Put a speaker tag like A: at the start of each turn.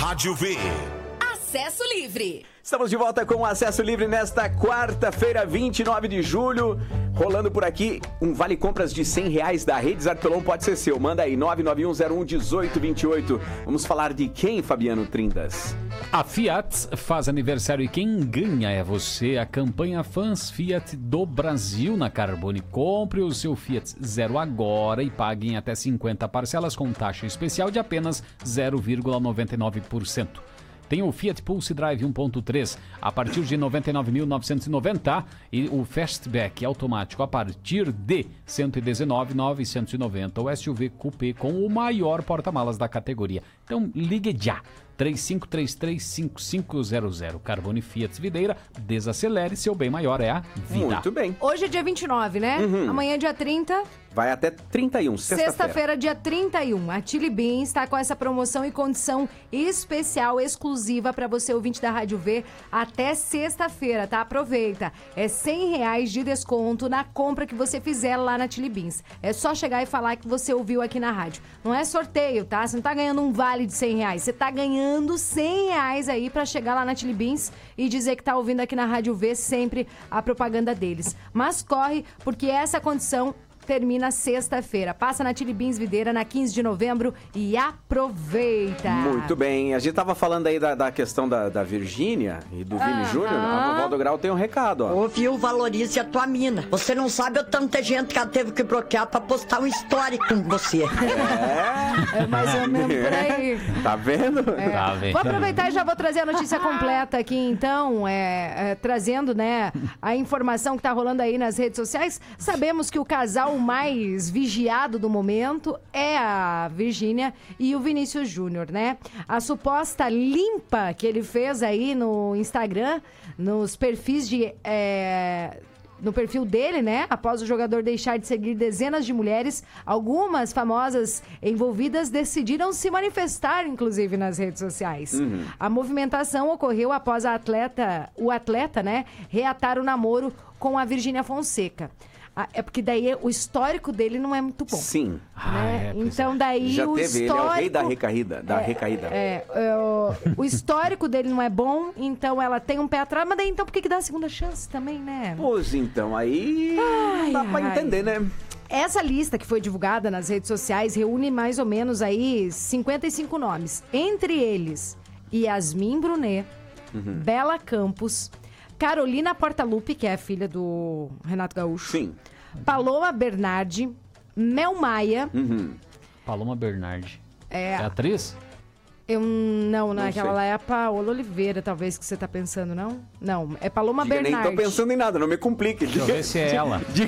A: Rádio V.
B: Acesso Livre.
C: Estamos de volta com o Acesso Livre nesta quarta-feira, 29 de julho. Rolando por aqui um vale compras de R$100 da Rede Zarpelon, pode ser seu. Manda aí, 991011828. Vamos falar de quem, Fabiano Trindas?
D: A Fiat faz aniversário e quem ganha é você. A campanha Fãs Fiat do Brasil na Carbone. Compre o seu Fiat Zero agora e pague em até 50 parcelas com taxa especial de apenas 0,99%. Tem o Fiat Pulse Drive 1.3 a partir de R$ 99.990 e o Fastback automático a partir de R$ 119.990. O SUV Coupé com o maior porta-malas da categoria. Então ligue já. 3533-5500. Carbone Fiat Videira, desacelere, seu bem maior é a vida.
C: Muito bem.
E: Hoje é dia 29, né? Amanhã é dia 30.
C: Vai até 31,
E: Sexta-feira, dia 31. A Chili Beans está com essa promoção e condição especial, exclusiva para você, ouvinte da Rádio V, até sexta-feira, tá? Aproveita. É R$100 de desconto na compra que você fizer lá na Chili Beans. É só chegar e falar que você ouviu aqui na rádio. Não é sorteio, tá? Você não tá ganhando um vale de R$100. Você tá ganhando R$100 aí para chegar lá na Chili Beans e dizer que tá ouvindo aqui na Rádio V sempre a propaganda deles. Mas corre, porque essa condição termina sexta-feira. Passa na Chili Beans Videira na 15 de novembro e aproveita.
C: Muito bem. A gente tava falando aí da questão da Virgínia e do Vini Júnior. A vovó do Grau tem um recado, ó.
F: Ouviu, valorize a tua mina. Você não sabe o tanta gente que ela teve que bloquear pra postar um story com você.
E: É mais ou menos por aí.
C: Tá vendo?
D: Tá vendo?
E: Vou aproveitar e já vou trazer a notícia completa aqui, então, trazendo, né, a informação que tá rolando aí nas redes sociais. Sabemos que o casal mais vigiado do momento é a Virgínia e o Vinícius Júnior, né? A suposta limpa que ele fez aí no Instagram, nos perfis no perfil dele, né? Após o jogador deixar de seguir dezenas de mulheres, algumas famosas envolvidas decidiram se manifestar, inclusive, nas redes sociais. A movimentação ocorreu após o atleta, né, reatar o namoro com a Virgínia Fonseca. É porque daí o histórico dele não é muito bom.
C: Sim.
E: Né? Então daí
C: já
E: o
C: teve,
E: histórico...
C: ele é o rei da recaída.
E: O histórico dele não é bom, então ela tem um pé atrás, mas daí então por que dá a segunda chance também, né?
C: Pois então, aí dá pra entender, né?
E: Essa lista que foi divulgada nas redes sociais reúne mais ou menos aí 55 nomes. Entre eles, Yasmin Brunet, Bela Campos, Carolina Portaluppi, que é a filha do Renato Gaúcho.
C: Sim.
E: Paloma Bernardi, Mel Maia.
D: Paloma Bernardi.
E: É
D: atriz?
E: Não,
C: Não
E: aquela
C: sei.
E: lá é a Paola Oliveira, talvez, que você tá pensando, não? Não, é Paloma
C: Nem
E: Bernardi.
C: tô pensando em nada, não me complique.
D: Deixa eu ver se é ela.